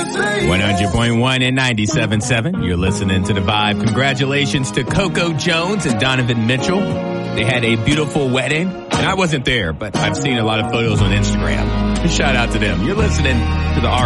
100.1 and 97.7. You're listening to The Vibe. Congratulations to Coco Jones and Donovan Mitchell. They had a beautiful wedding. And I wasn't there, but I've seen a lot of photos on Instagram. Shout out to them. You're listening to the